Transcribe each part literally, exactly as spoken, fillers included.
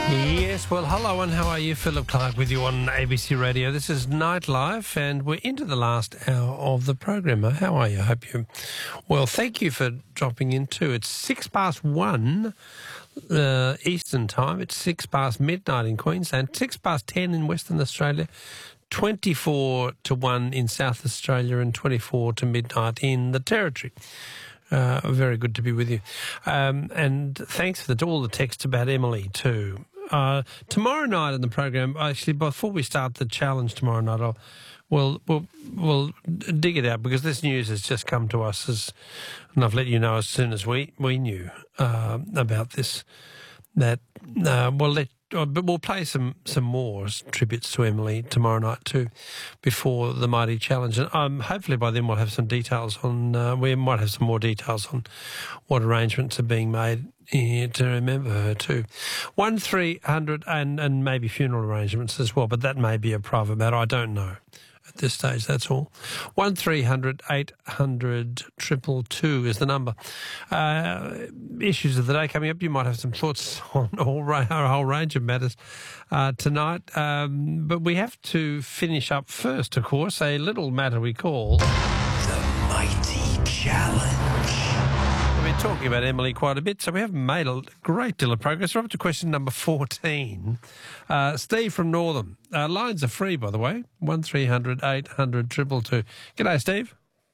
Yes, well, hello and how are you? Philip Clark with you on A B C Radio. This is Nightlife and we're into the last hour of the program. How are you? I hope you... Well, thank you for dropping in too. It's six past one uh, Eastern time. It's six past midnight in Queensland, six past ten in Western Australia, twenty-four to one in South Australia and twenty-four to midnight in the Territory. Uh, very good to be with you. Um, and thanks for the, all the texts about Emily too. Uh, tomorrow night in the program, actually, before we start the challenge tomorrow night, I'll, we'll, we'll, we'll dig it out because this news has just come to us, as, and I've let you know as soon as we, we knew uh, about this, that uh, we'll let Uh, but we'll play some, some more tributes to Emily tomorrow night too, before the Mighty Challenge. And um, hopefully by then we'll have some details on, uh, we might have some more details on what arrangements are being made here to remember her too. one three hundred and, and maybe funeral arrangements as well, but that may be a private matter. I don't know at this stage, that's all. one three hundred eight hundred two two is the number. Uh, issues of the day coming up. You might have some thoughts on all, a whole range of matters uh, tonight. Um, but we have to finish up first, of course, a little matter we call... The Mighty Challenge. We've been talking about Emily quite a bit, so we haven't made a great deal of progress. We're up to question number fourteen. Uh, Steve from Northam. Uh, lines are free, by the way. one three hundred eight hundred two two two. G'day, Steve.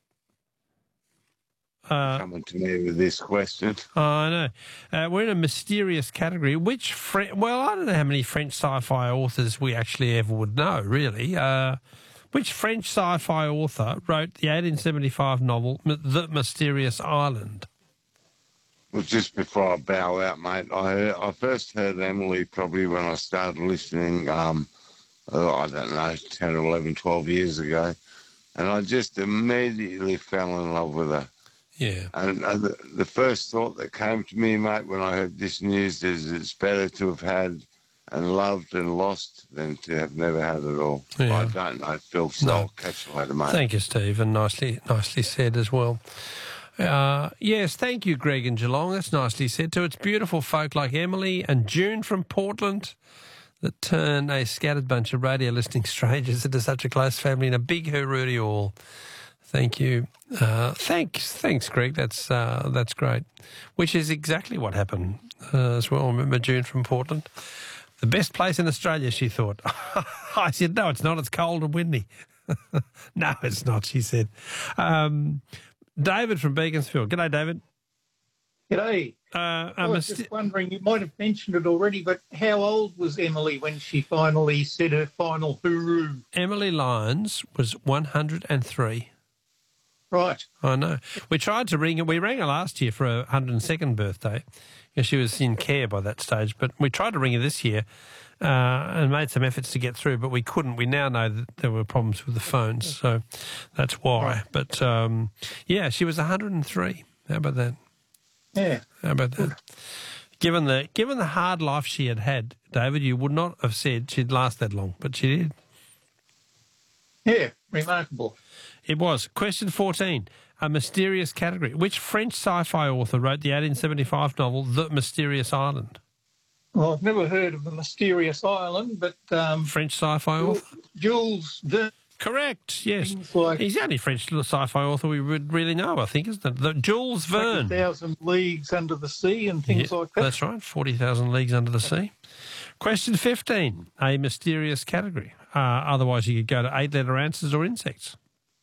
Uh, Coming to me with this question. Oh, I know. Uh, we're in a mysterious category. Which Fre- well, I don't know how many French sci-fi authors we actually ever would know, really. Uh, which French sci-fi author wrote the eighteen seventy-five novel The Mysterious Island? Well, just before I bow out, mate, I heard, I first heard Emily probably when I started listening, um, oh, I don't know, ten or eleven, twelve years ago, and I just immediately fell in love with her. Yeah. And, and the, the first thought that came to me, mate, when I heard this news is it's better to have had and loved and lost than to have never had it all. Yeah. I don't know, Phil, so No. I'll catch you later, mate. Thank you, Steve, and nicely, nicely said as well. Uh, yes, thank you, Greg in Geelong. That's nicely said too. It's beautiful folk like Emily and June from Portland that turn a scattered bunch of radio listening strangers into such a close family, and a big hooroo to you all. Thank you. Uh, thanks, thanks, Greg. That's uh, that's great. Which is exactly what happened uh, as well. Remember June from Portland? The best place in Australia, she thought. I said, no, it's not. It's cold and windy. No, it's not, she said. Um, David from Beaconsfield. G'day, David. G'day. Uh, I was just wondering, you might have mentioned it already, but how old was Emily when she finally said her final hooroo? Emily Lyons was one hundred and three. Right. I know. We tried to ring her. We rang her last year for her one hundred and second birthday. She was in care by that stage, but we tried to ring her this year uh, and made some efforts to get through, but we couldn't. We now know that there were problems with the phones, so that's why. Right. But, um, yeah, she was one hundred and three. How about that? Yeah. How about that? Given the given the hard life she had had, David, you would not have said she'd last that long, but she did. Yeah, remarkable. It was. Question fourteen, a mysterious category. Which French sci-fi author wrote the eighteen seventy-five novel The Mysterious Island? Well, I've never heard of the Mysterious Island, but... Um, French sci-fi author? Jules Verne. Correct, yes. Things like He's the only French sci-fi author we would really know, I think, isn't it? The, Jules Verne. forty thousand Leagues Under the Sea and things Yeah, like that. That's right, forty thousand Leagues Under the Sea. Question fifteen, a mysterious category. Uh, otherwise, you could go to eight-letter answers or insects.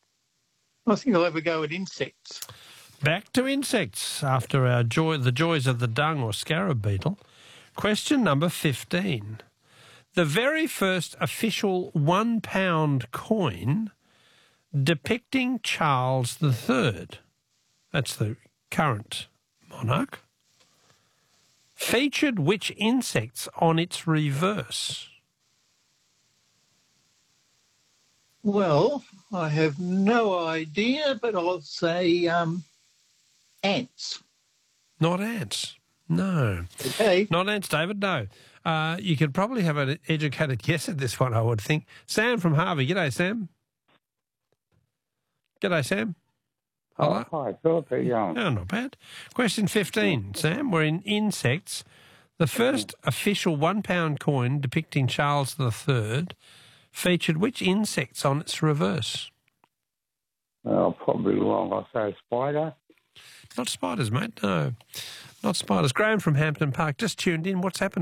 I think I'll have a go at insects. Back to insects after our joy, the joys of the dung or scarab beetle. Question number fifteen. The very first official one-pound coin depicting Charles the Third, that's the current monarch, featured which insects on its reverse? Well, I have no idea, but I'll say um, ants. Not ants. No. Okay. Not ants, David, no. Uh, you could probably have an educated guess at this one, I would think. Sam from Harvey. G'day, Sam. G'day, Sam. Hello. Oh, hi, Philip. How you going? Oh, not bad. Question fifteen, Sam. We're in insects. The first official one-pound coin depicting Charles the Third featured which insects on its reverse? Oh, probably wrong. I say spider. Not spiders, mate, no. Not spiders. Graham from Hampton Park just tuned in. What's happened?